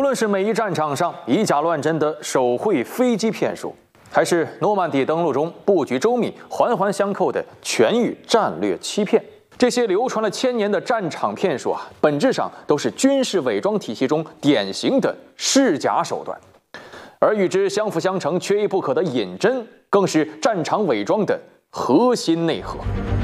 论是美伊战场上以假乱真的手绘飞机骗术，还是诺曼底登陆中布局周密、环环相扣的全域战略欺骗，这些流传了千年的战场骗术本质上都是军事伪装体系中典型的试假手段，而与之相辅相成、缺一不可的隐真，更是战场伪装的核心内核。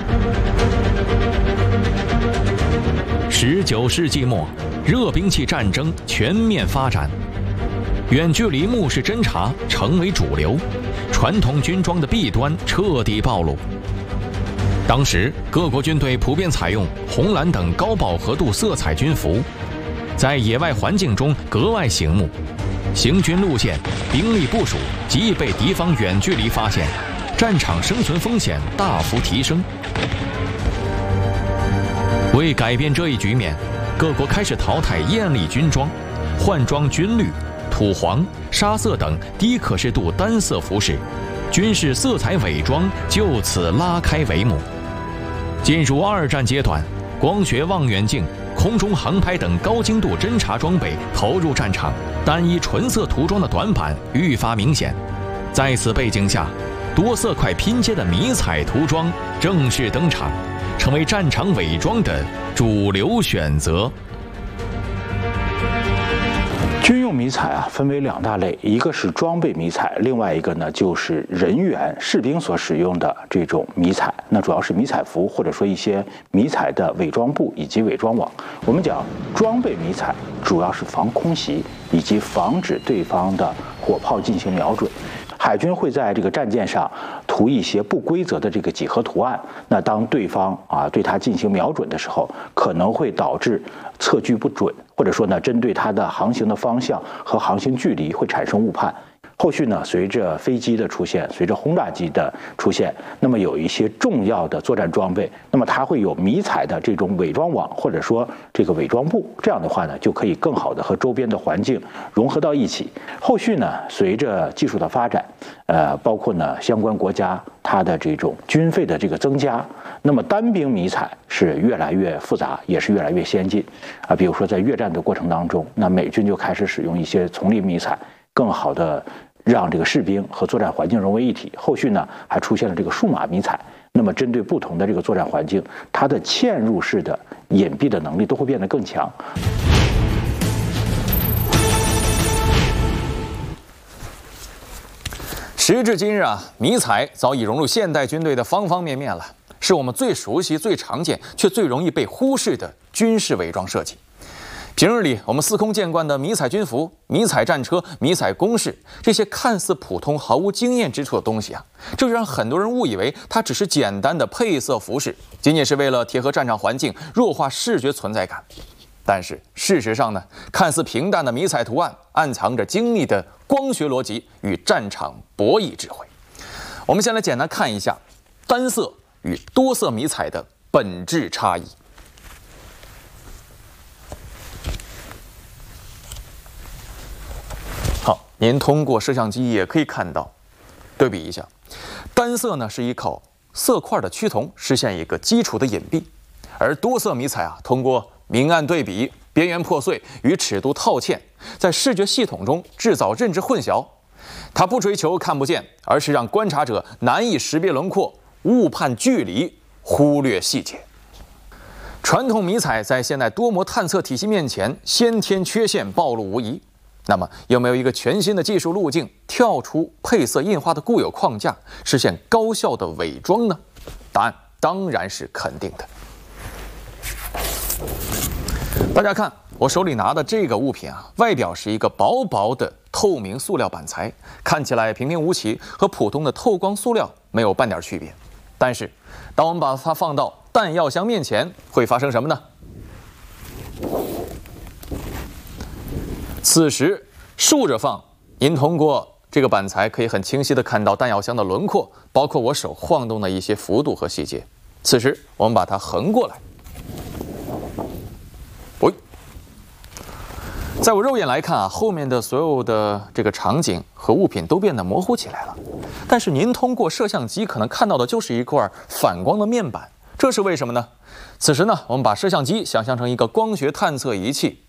19世纪末，热兵器战争全面发展，远距离目视侦察成为主流，传统军装的弊端彻底暴露。当时各国军队普遍采用红蓝等高饱和度色彩军服，在野外环境中格外醒目，行军路线、兵力部署极易被敌方远距离发现，战场生存风险大幅提升。为改变这一局面，各国开始淘汰艳丽军装，换装军绿、土黄、沙色等低可视度单色服饰，军事色彩伪装就此拉开帷幕。进入二战阶段，光学望远镜、空中航拍等高精度侦察装备投入战场，单一纯色涂装的短板愈发明显。在此背景下，多色块拼接的迷彩涂装正式登场，成为战场伪装的主流选择。 军用迷彩分为2大类，一个是装备迷彩，另外一个呢就是人员士兵所使用的这种迷彩。那主要是迷彩服或者说一些迷彩的伪装布以及伪装网。我们讲装备迷彩主要是防空袭以及防止对方的火炮进行瞄准。海军会在这个战舰上涂一些不规则的这个几何图案，那当对方对它进行瞄准的时候，可能会导致测距不准，或者说呢，针对它的航行的方向和航行距离会产生误判。后续呢，随着飞机的出现，随着轰炸机的出现，那么有一些重要的作战装备，那么它会有迷彩的这种伪装网，或者说这个伪装布，这样的话呢，就可以更好的和周边的环境融合到一起。后续呢，随着技术的发展，包括呢相关国家它的这种军费的这个增加，那么单兵迷彩是越来越复杂，也是越来越先进比如说在越战的过程当中，那美军就开始使用一些丛林迷彩，更好的让这个士兵和作战环境融为一体。后续呢，还出现了这个数码迷彩。那么针对不同的这个作战环境，它的嵌入式的隐蔽的能力都会变得更强。 时至今日迷彩早已融入现代军队的方方面面了，是我们最熟悉、最常见却最容易被忽视的军事伪装设计。平日里我们司空见惯的迷彩军服、迷彩战车、迷彩工事，这些看似普通、毫无惊艳之处的东西这就让很多人误以为它只是简单的配色服饰，仅仅是为了贴合战场环境，弱化视觉存在感。但是事实上呢，看似平淡的迷彩图案暗藏着精密的光学逻辑与战场博弈智慧。我们先来简单看一下单色与多色迷彩的本质差异。好，您通过摄像机也可以看到，对比一下，单色呢是依靠色块的趋同实现一个基础的隐蔽，而多色迷彩通过明暗对比、边缘破碎与尺度套嵌，在视觉系统中制造认知混淆。它不追求看不见，而是让观察者难以识别轮廓、误判距离、忽略细节。传统迷彩在现代多模探测体系面前，先天缺陷暴露无遗。那么，有没有一个全新的技术路径，跳出配色印花的固有框架，实现高效的伪装呢？答案当然是肯定的。大家看，我手里拿的这个物品外表是一个薄薄的透明塑料板材，看起来平平无奇，和普通的透光塑料没有半点区别。但是，当我们把它放到弹药箱面前，会发生什么呢？此时竖着放，您通过这个板材可以很清晰地看到弹药箱的轮廓，包括我手晃动的一些幅度和细节。此时我们把它横过来，在我肉眼来看后面的所有的这个场景和物品都变得模糊起来了。但是您通过摄像机可能看到的就是一块反光的面板，这是为什么呢？此时呢，我们把摄像机想象成一个光学探测仪器，